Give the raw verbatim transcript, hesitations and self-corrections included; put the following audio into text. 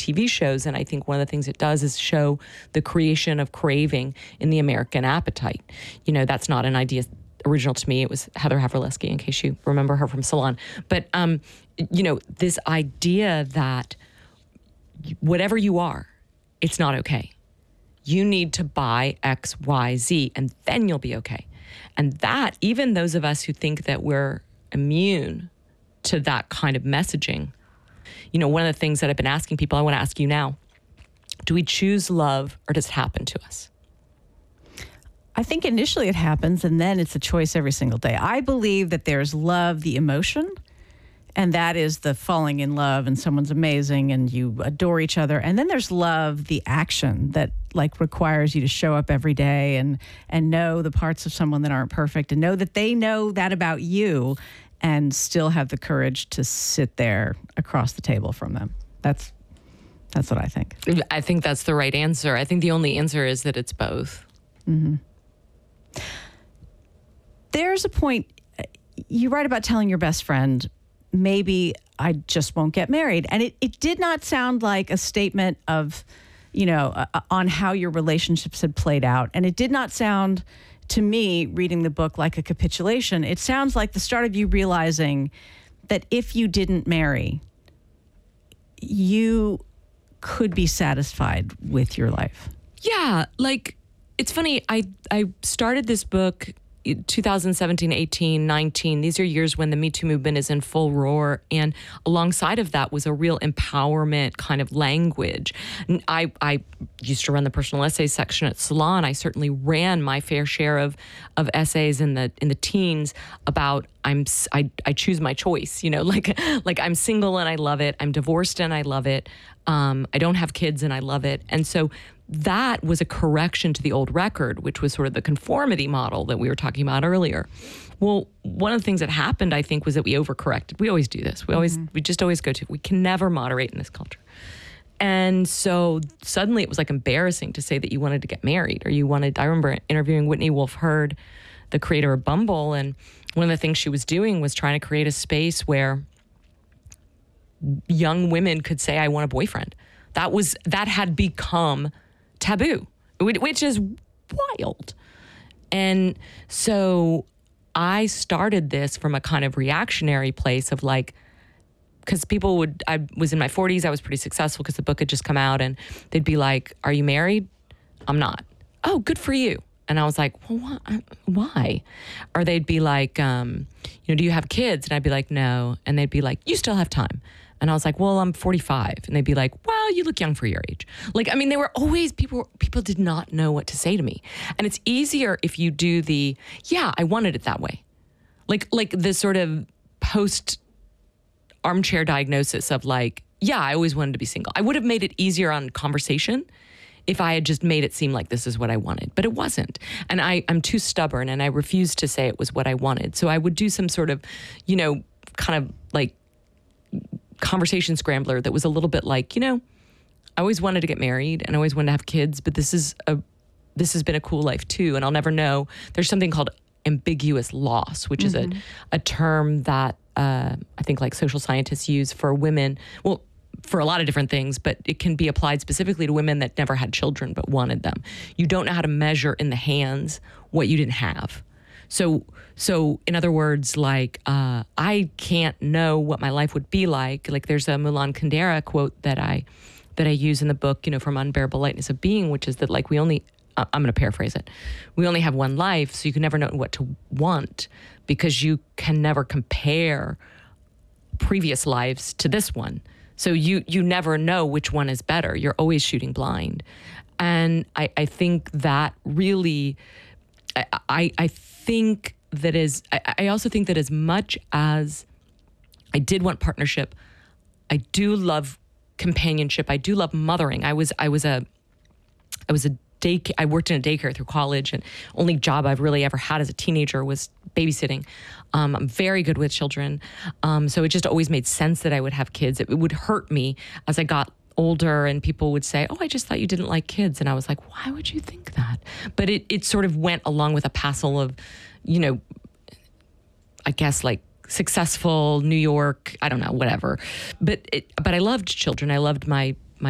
T V shows. And I think one of the things it does is show the creation of craving in the American appetite. You know, that's not an idea original to me. It was Heather Havrilesky, in case you remember her from Salon. But, um, you know, this idea that whatever you are, it's not okay. You need to buy X, Y, Z, and then you'll be okay. And that, even those of us who think that we're immune to that kind of messaging, you know, one of the things that I've been asking people, I want to ask you now, do we choose love or does it happen to us? I think initially it happens and then it's a choice every single day. I believe that there's love, the emotion, and that is the falling in love and someone's amazing and you adore each other. And then there's love, the action that like requires you to show up every day and and know the parts of someone that aren't perfect and know that they know that about you and still have the courage to sit there across the table from them. That's that's what I think. I think that's the right answer. I think the only answer is that it's both. Mm-hmm. There's a point, you write about telling your best friend, maybe I just won't get married. And it, it did not sound like a statement of, you know, uh, on how your relationships had played out. And it did not sound to me, reading the book, like a capitulation. It sounds like the start of you realizing that if you didn't marry, you could be satisfied with your life. Yeah, like, it's funny, I, I started this book two thousand seventeen, eighteen, nineteen. These are years when the Me Too movement is in full roar. And alongside of that was a real empowerment kind of language. I, I used to run the personal essays section at Salon. I certainly ran my fair share of, of essays in the in the teens about I'm I, I choose my choice, you know, like like I'm single and I love it. I'm divorced and I love it. Um, I don't have kids and I love it. And so that was a correction to the old record, which was sort of the conformity model that we were talking about earlier. Well, one of the things that happened, I think, was that we overcorrected. We always do this. We always, mm-hmm. we just always go to, we can never moderate in this culture. And so suddenly it was like embarrassing to say that you wanted to get married or you wanted, I remember interviewing Whitney Wolfe Herd, the creator of Bumble. And one of the things she was doing was trying to create a space where young women could say, I want a boyfriend. That was, that had become taboo, which is wild. And so I started this from a kind of reactionary place of like, because people would, I was in my forties, I was pretty successful because the book had just come out, and they'd be like, are you married? I'm not. Oh, good for you. And I was like, well, why? Or they'd be like, um, you know, do you have kids? And I'd be like, no. And they'd be like, you still have time. And I was like, well, I'm forty-five. And they'd be like, well, you look young for your age. Like, I mean, they were always, people people did not know what to say to me. And it's easier if you do the, yeah, I wanted it that way. Like, like the sort of post armchair diagnosis of like, yeah, I always wanted to be single. I would have made it easier on conversation if I had just made it seem like this is what I wanted, but it wasn't. And I, I'm too stubborn and I refused to say it was what I wanted. So I would do some sort of, you know, kind of like conversation scrambler that was a little bit like, you know, I always wanted to get married and I always wanted to have kids, but this is a, this has been a cool life too. And I'll never know. There's something called ambiguous loss, which mm-hmm. is a, a term that uh, I think like social scientists use for women. Well, for a lot of different things, but it can be applied specifically to women that never had children but wanted them. You don't know how to measure in the hands what you didn't have. So, so in other words, like, uh, I can't know what my life would be like. Like there's a Mulan Kundera quote that I, that I use in the book, you know, from Unbearable Lightness of Being, which is that like, we only, uh, I'm going to paraphrase it. We only have one life. So you can never know what to want because you can never compare previous lives to this one. So you, you never know which one is better. You're always shooting blind. And I, I think that really, I, I, I think that is, I, I also think that as much as I did want partnership, I do love companionship. I do love mothering. I was, I was a, I was a day, I worked in a daycare through college, and only job I've really ever had as a teenager was babysitting. Um, I'm very good with children. Um, so it just always made sense that I would have kids. It, it would hurt me as I got older and people would say, oh, I just thought you didn't like kids. And I was like, why would you think that? But it, it sort of went along with a passel of, you know, I guess like successful New York, I don't know, whatever. But it, but I loved children. I loved my